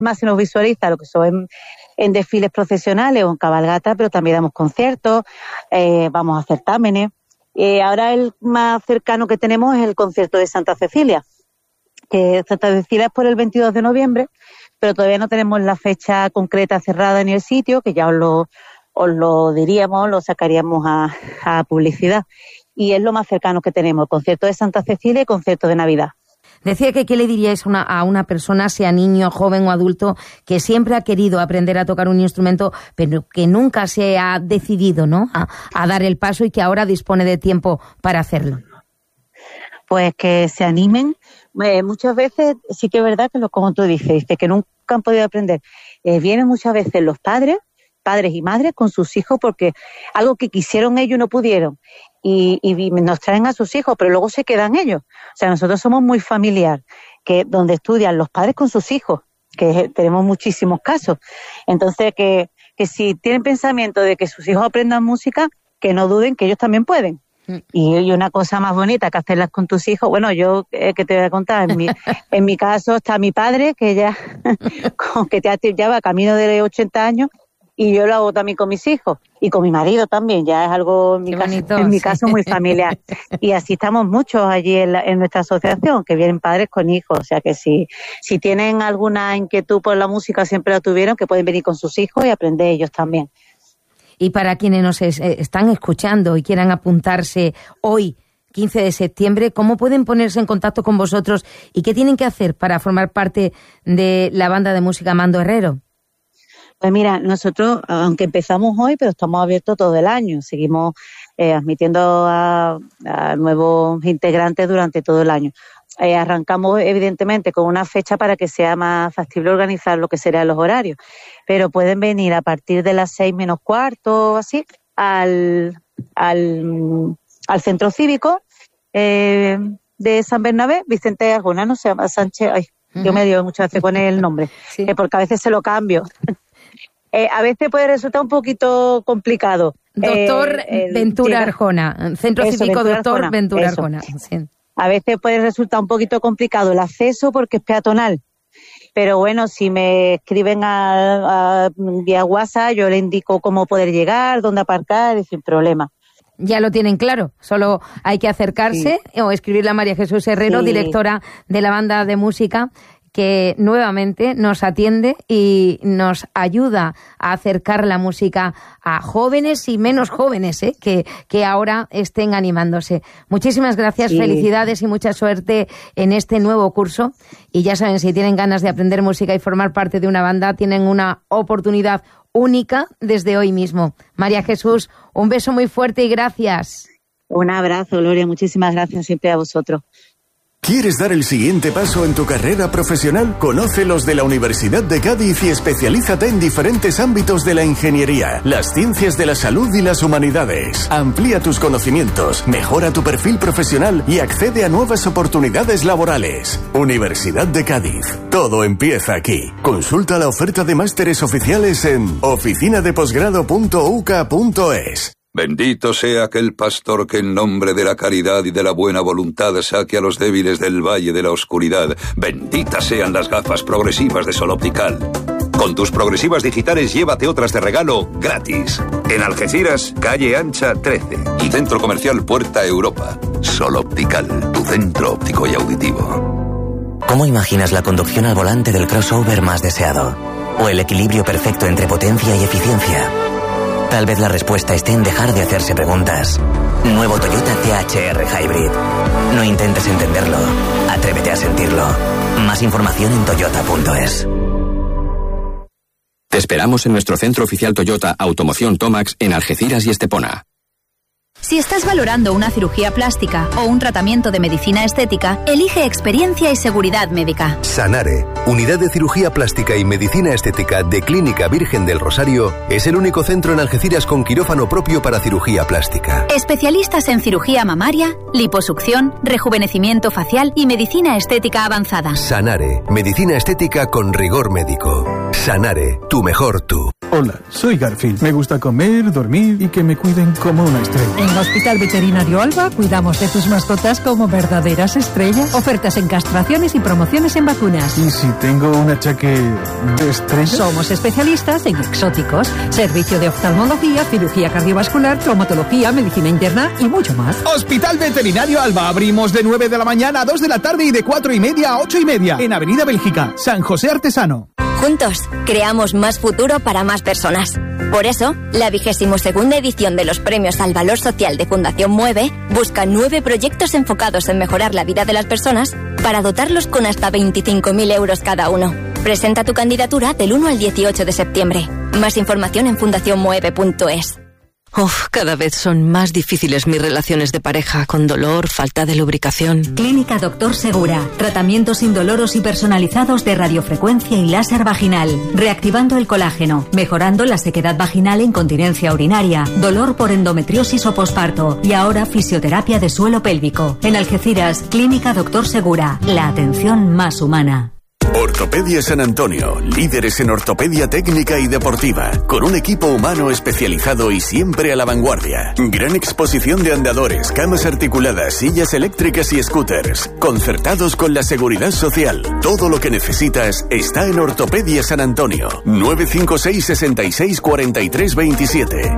más se nos visualiza lo que son en desfiles profesionales o en cabalgata, pero también damos conciertos, vamos a certámenes. Ahora el más cercano que tenemos es el concierto de Santa Cecilia, que Santa Cecilia es por el 22 de noviembre, pero todavía no tenemos la fecha concreta cerrada ni el sitio, que ya os lo diríamos, lo sacaríamos a publicidad. Y es lo más cercano que tenemos, el concierto de Santa Cecilia y concierto de Navidad. Decía que ¿qué le diríais a una persona, sea niño, joven o adulto, que siempre ha querido aprender a tocar un instrumento, pero que nunca se ha decidido, ¿no?, a dar el paso y que ahora dispone de tiempo para hacerlo? Pues que se animen. Muchas veces sí que es verdad que, como tú dices, que nunca han podido aprender. Vienen muchas veces los padres y madres con sus hijos porque algo que quisieron ellos no pudieron. Y nos traen a sus hijos, pero luego se quedan ellos. O sea, nosotros somos muy familiar, que donde estudian los padres con sus hijos, que tenemos muchísimos casos. Entonces, que si tienen pensamiento de que sus hijos aprendan música, que no duden que ellos también pueden. Y una cosa más bonita que hacerlas con tus hijos, bueno, yo que te voy a contar, en mi caso está mi padre, que ya ya va camino de 80 años, y yo lo hago también con mis hijos y con mi marido también, ya es algo en mi caso muy familiar. Y así estamos muchos allí en nuestra asociación, que vienen padres con hijos, o sea que si tienen alguna inquietud por la música, siempre la tuvieron, que pueden venir con sus hijos y aprender ellos también. Y para quienes nos están escuchando y quieran apuntarse hoy, 15 de septiembre, ¿cómo pueden ponerse en contacto con vosotros y qué tienen que hacer para formar parte de la banda de música Mando Herrero? Pues mira, nosotros, aunque empezamos hoy, pero estamos abiertos todo el año. Seguimos admitiendo a nuevos integrantes durante todo el año. Arrancamos, evidentemente, con una fecha para que sea más factible organizar lo que serán los horarios. Pero pueden venir a partir de las 6 menos cuarto, así, al centro cívico de San Bernabé, Vicente Argonano, se llama Sánchez. Yo me dio muchas veces con el nombre, sí. Porque a veces se lo cambio. A veces puede resultar un poquito complicado. Doctor Ventura Arjona, Centro Cívico Doctor Ventura Arjona. Sí. A veces puede resultar un poquito complicado el acceso porque es peatonal. Pero bueno, si me escriben vía WhatsApp, yo le indico cómo poder llegar, dónde aparcar y sin problema. Ya lo tienen claro, solo hay que acercarse o escribirle a María Jesús Herrero, directora de la banda de música, que nuevamente nos atiende y nos ayuda a acercar la música a jóvenes y menos jóvenes, que ahora estén animándose. Muchísimas gracias, felicidades y mucha suerte en este nuevo curso. Y ya saben, si tienen ganas de aprender música y formar parte de una banda, tienen una oportunidad única desde hoy mismo. María Jesús, un beso muy fuerte y gracias. Un abrazo, Gloria, muchísimas gracias siempre a vosotros. ¿Quieres dar el siguiente paso en tu carrera profesional? Conócelos de la Universidad de Cádiz y especialízate en diferentes ámbitos de la ingeniería, las ciencias de la salud y las humanidades. Amplía tus conocimientos, mejora tu perfil profesional y accede a nuevas oportunidades laborales. Universidad de Cádiz. Todo empieza aquí. Consulta la oferta de másteres oficiales en oficinadeposgrado.uca.es. Bendito sea aquel pastor que en nombre de la caridad y de la buena voluntad saque a los débiles del valle de la oscuridad. Benditas sean las gafas progresivas de Sol Optical. Con tus progresivas digitales llévate otras de regalo gratis. En Algeciras, calle Ancha 13 y Centro Comercial Puerta Europa. Sol Optical, tu centro óptico y auditivo. ¿Cómo imaginas la conducción al volante del crossover más deseado? ¿O el equilibrio perfecto entre potencia y eficiencia? Tal vez la respuesta esté en dejar de hacerse preguntas. Nuevo Toyota CHR Hybrid. No intentes entenderlo. Atrévete a sentirlo. Más información en toyota.es. Te esperamos en nuestro centro oficial Toyota Automoción Tomax en Algeciras y Estepona. Si estás valorando una cirugía plástica o un tratamiento de medicina estética, elige experiencia y seguridad médica. Sanare, unidad de cirugía plástica y medicina estética de Clínica Virgen del Rosario, es el único centro en Algeciras con quirófano propio para cirugía plástica. Especialistas en cirugía mamaria, liposucción, rejuvenecimiento facial y medicina estética avanzada. Sanare, medicina estética con rigor médico. Sanare, tu mejor tú. Hola, soy Garfield. Me gusta comer, dormir y que me cuiden como una estrella. En Hospital Veterinario Alba cuidamos de tus mascotas como verdaderas estrellas. Ofertas en castraciones y promociones en vacunas. ¿Y si tengo un achaque de estrella? Somos especialistas en exóticos, servicio de oftalmología, cirugía cardiovascular, traumatología, medicina interna y mucho más. Hospital Veterinario Alba. Abrimos de 9 de la mañana a 2 de la tarde y de 4:30 a 8:30. En Avenida Bélgica, San José Artesano. Juntos, creamos más futuro para más personas. Por eso, la 22ª edición de los Premios al Valor Social de Fundación Mueve busca 9 proyectos enfocados en mejorar la vida de las personas para dotarlos con hasta 25.000 euros cada uno. Presenta tu candidatura del 1 al 18 de septiembre. Más información en fundacionmueve.es. Cada vez son más difíciles mis relaciones de pareja, con dolor, falta de lubricación. Clínica Doctor Segura. Tratamientos indoloros y personalizados de radiofrecuencia y láser vaginal. Reactivando el colágeno, mejorando la sequedad vaginal e incontinencia urinaria, dolor por endometriosis o posparto y ahora fisioterapia de suelo pélvico. En Algeciras, Clínica Doctor Segura. La atención más humana. Ortopedia San Antonio, líderes en ortopedia técnica y deportiva, con un equipo humano especializado y siempre a la vanguardia. Gran exposición de andadores, camas articuladas, sillas eléctricas y scooters, concertados con la seguridad social. Todo lo que necesitas está en Ortopedia San Antonio. 956 66 43 27.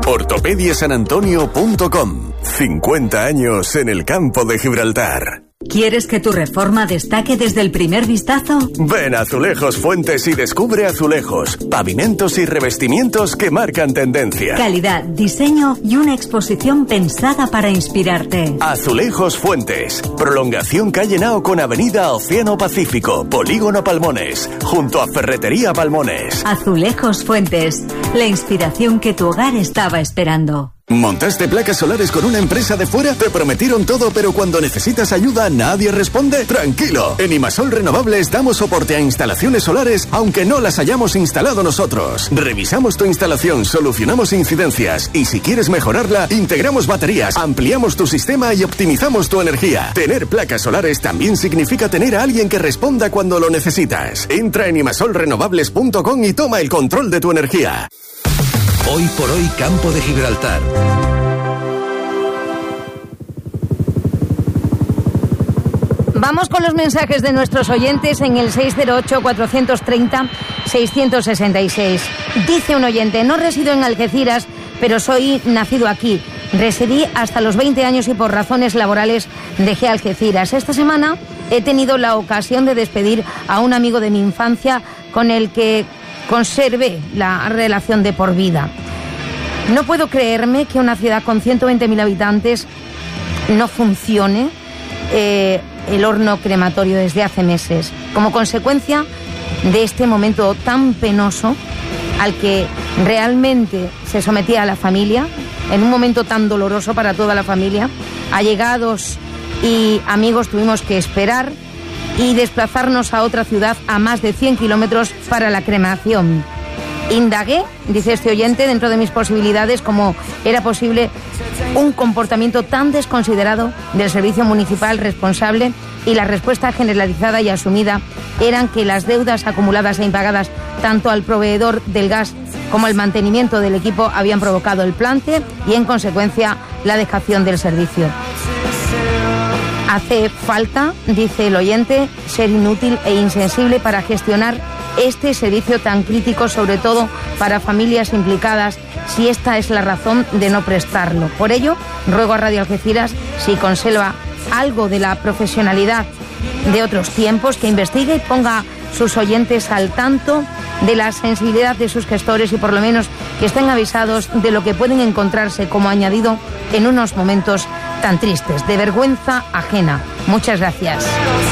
ortopediasanantonio.com. 50 años en el campo de Gibraltar. ¿Quieres que tu reforma destaque desde el primer vistazo? Ven a Azulejos Fuentes y descubre azulejos, pavimentos y revestimientos que marcan tendencia. Calidad, diseño y una exposición pensada para inspirarte. Azulejos Fuentes, prolongación calle Nao con avenida Océano Pacífico, Polígono Palmones, junto a Ferretería Palmones. Azulejos Fuentes, la inspiración que tu hogar estaba esperando. ¿Montaste placas solares con una empresa de fuera? Te prometieron todo, pero cuando necesitas ayuda, ¿nadie responde? ¡Tranquilo! En Imasol Renovables damos soporte a instalaciones solares, aunque no las hayamos instalado nosotros. Revisamos tu instalación, solucionamos incidencias y si quieres mejorarla, integramos baterías, ampliamos tu sistema y optimizamos tu energía. Tener placas solares también significa tener a alguien que responda cuando lo necesitas. Entra en imasolrenovables.com y toma el control de tu energía. Hoy por hoy, Campo de Gibraltar. Vamos con los mensajes de nuestros oyentes en el 608-430-666. Dice un oyente: no resido en Algeciras, pero soy nacido aquí. Residí hasta los 20 años y por razones laborales dejé Algeciras. Esta semana he tenido la ocasión de despedir a un amigo de mi infancia con el que conserve la relación de por vida. No puedo creerme que una ciudad con 120.000 habitantes no funcione el horno crematorio desde hace meses, como consecuencia de este momento tan penoso al que realmente se sometía a la familia, en un momento tan doloroso para toda la familia. Allegados y amigos tuvimos que esperar y desplazarnos a otra ciudad a más de 100 kilómetros para la cremación. Indagué, dice este oyente, dentro de mis posibilidades, cómo era posible un comportamiento tan desconsiderado del servicio municipal responsable, y la respuesta generalizada y asumida eran que las deudas acumuladas e impagadas tanto al proveedor del gas como al mantenimiento del equipo habían provocado el plante y, en consecuencia, la dejación del servicio. Hace falta, dice el oyente, ser inútil e insensible para gestionar este servicio tan crítico, sobre todo para familias implicadas, si esta es la razón de no prestarlo. Por ello, ruego a Radio Algeciras, si conserva algo de la profesionalidad de otros tiempos, que investigue y ponga sus oyentes al tanto de la sensibilidad de sus gestores y por lo menos que estén avisados de lo que pueden encontrarse como añadido en unos momentos tan tristes, de vergüenza ajena. Muchas gracias.